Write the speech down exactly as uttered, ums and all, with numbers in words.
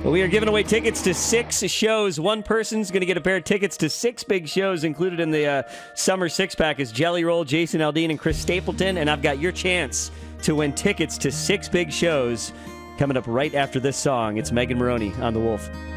Well, we are giving away tickets to six shows. One person's going to get a pair of tickets to six big shows. Included in the uh, summer six-pack is Jelly Roll, Jason Aldean, and Chris Stapleton. And I've got your chance to win tickets to six big shows coming up right after this song. It's Megan Maroney on The Wolf.